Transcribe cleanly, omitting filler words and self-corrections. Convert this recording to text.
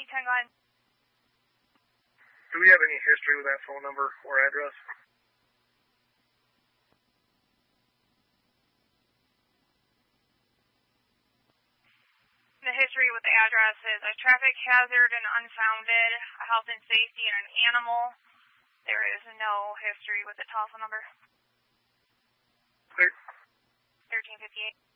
10, go ahead. Do we have any history with that phone number or address? The history with the address is a traffic hazard and unfounded, a health and safety and an animal. There is no history with the telephone number. 1358.